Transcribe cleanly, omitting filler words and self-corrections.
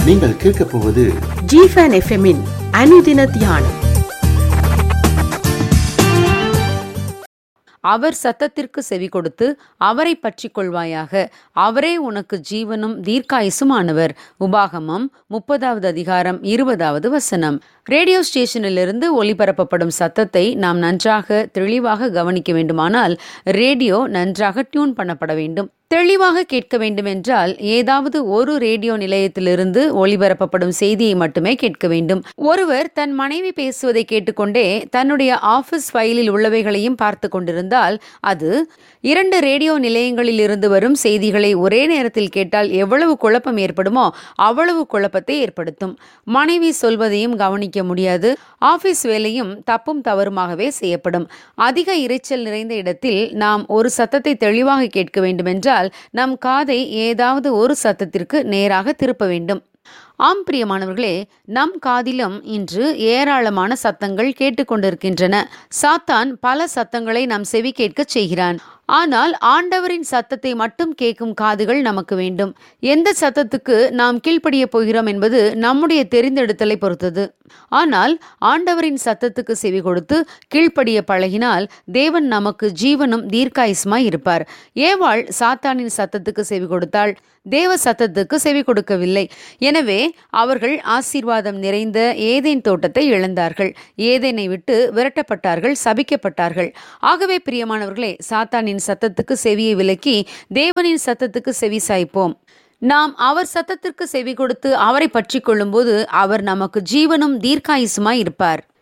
நீங்கள் கேட்கப் போவது ஜிஃபன் எஃப்எம்மின் அனுதின தியானம். அவர் சத்தத்திற்கு செவி கொடுத்து அவரை பற்றி கொள்வாயாக. அவரே உனக்கு ஜீவனும் தீர்க்காயுசுமானவர். உபாகமம் 30வது அதிகாரம் 20வது வசனம். ரேடியோ ஸ்டேஷனிலிருந்து ஒலிபரப்பப்படும் சத்தத்தை நாம் நன்றாக தெளிவாக கவனிக்க வேண்டுமானால் ரேடியோ நன்றாக டியூன் பண்ணப்பட வேண்டும். தெளிவாக கேட்க வேண்டுமென்றால் ஏதாவது ஒரு ரேடியோ நிலையத்திலிருந்து ஒளிபரப்பப்படும் செய்தியை மட்டுமே கேட்க வேண்டும். ஒருவர் தன் மனைவி பேசுவதை கேட்டுக்கொண்டே தன்னுடைய ஆபீஸ் ஃபைலில் உள்ளவைகளையும் பார்த்து கொண்டிருந்தால் அது 2 ரேடியோ நிலையங்களில் இருந்து வரும் செய்திகளை ஒரே நேரத்தில் கேட்டால் எவ்வளவு குழப்பம் ஏற்படுமோ அவ்வளவு குழப்பத்தை ஏற்படுத்தும். மனைவி சொல்வதையும் கவனிக்க முடியாது. ஆபீஸ் வேலையும் தப்பும் தவறுமாகவே செய்யப்படும். அதிக இரைச்சல் நிறைந்த இடத்தில் நாம் ஒரு சத்தத்தை தெளிவாக கேட்க வேண்டுமென்றால் நம் காதை ஏதாவது ஒரு சத்தத்திற்கு நேராக திருப்ப வேண்டும். ஆம் பிரியமானவர்களே, நம் காதிலும் இன்று ஏராளமான சத்தங்கள் கேட்டுக்கொண்டிருக்கின்றன. சாத்தான் பல சத்தங்களை நாம் செவி கேட்கச் செய்கிறான். ஆனால் ஆண்டவரின் சத்தத்தை மட்டும் கேட்கும் காதுகள் நமக்கு வேண்டும். எந்த சத்தத்துக்கு நாம் கீழ்ப்படிய போகிறோம் என்பது நம்முடைய தெரிந்தெடுத்தலை பொறுத்தது. ஆனால் ஆண்டவரின் சத்தத்துக்கு செவி கொடுத்து கீழ்ப்படிய பழகினால் தேவன் நமக்கு ஜீவனும் தீர்க்காயுசுமாய் இருப்பார். ஏவாள் சாத்தானின் சத்தத்துக்கு செவி கொடுத்தாள், தேவ சத்தத்துக்கு செவி கொடுக்கவில்லை. எனவே அவர்கள் ஆசீர்வாதம் நிறைந்த ஏதேன் தோட்டத்தை இழந்தார்கள். ஏதேனை விட்டு விரட்டப்பட்டார்கள், சபிக்கப்பட்டார்கள். ஆகவே பிரியமானவர்களே, சாத்தானின் சத்தத்துக்கு செவியை விலக்கி தேவனின் சத்தத்துக்கு செவி சாய்ப்போம். நாம் அவர் சத்தத்திற்கு செவி கொடுத்து அவரை பற்றி கொள்ளும் போது அவர் நமக்கு ஜீவனும் தீர்க்காயுசுமாய் இருப்பார்.